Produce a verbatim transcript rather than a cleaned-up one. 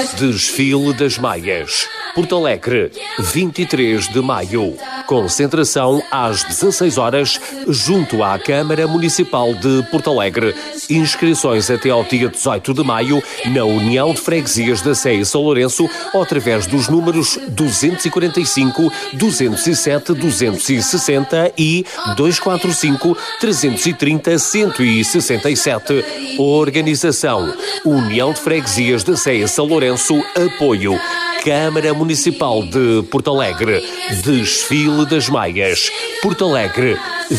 Desfile das Maias. Porto Alegre, vinte e três de maio. Concentração às dezasseis horas, junto à Câmara Municipal de Porto Alegre. Inscrições até ao dia dezoito de maio na União de Freguesias da Sé e São Lourenço ou através dos números duzentos e quarenta e cinco, duzentos e sete, duzentos e sessenta e duzentos e quarenta e cinco, trezentos e trinta, cento e sessenta e sete. Organização: União de Freguesias da Sé e São Lourenço. Apoio: Câmara Municipal de Porto Alegre. Desfile das Maias. Porto Alegre,